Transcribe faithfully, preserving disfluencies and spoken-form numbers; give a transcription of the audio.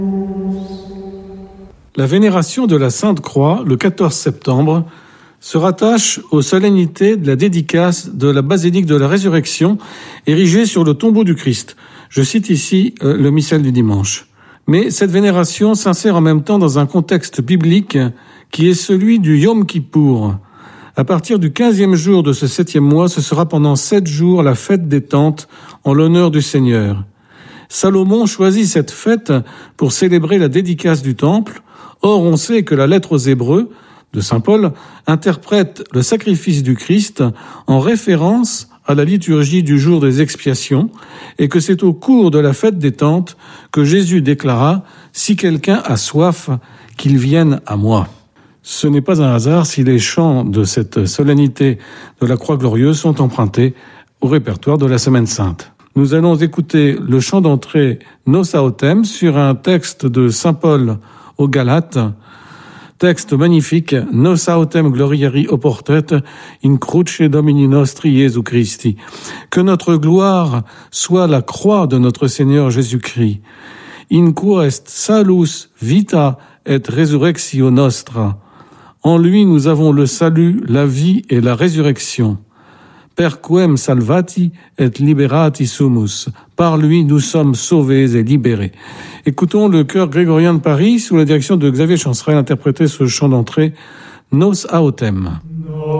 La vénération de la Sainte Croix, le quatorze septembre, se rattache aux solennités de la dédicace de la basilique de la Résurrection, érigée sur le tombeau du Christ. Je cite ici euh, le missel du dimanche. Mais cette vénération s'insère en même temps dans un contexte biblique qui est celui du Yom Kippour. À partir du quinzième jour de ce septième mois, ce sera pendant sept jours la fête des tentes en l'honneur du Seigneur. Salomon choisit cette fête pour célébrer la dédicace du temple. Or, on sait que la lettre aux Hébreux de saint Paul interprète le sacrifice du Christ en référence à la liturgie du jour des expiations et que c'est au cours de la fête des tentes que Jésus déclara « Si quelqu'un a soif, qu'il vienne à moi ». Ce n'est pas un hasard si les chants de cette solennité de la Croix glorieuse sont empruntés au répertoire de la Semaine sainte. Nous allons écouter le chant d'entrée Nos Autem sur un texte de saint Paul aux Galates, texte magnifique, Nos autem gloriari oportet in cruce Domini nostri Jesu Christi. Que notre gloire soit la croix de notre Seigneur Jésus-Christ. In quo est salus vita et resurrectio nostra. En lui nous avons le salut, la vie et la résurrection. Per quem salvati et liberati sumus. Par lui, nous sommes sauvés et libérés. Écoutons le chœur grégorien de Paris, sous la direction de Xavier Chancerelle, interpréter ce chant d'entrée, Nos Autem.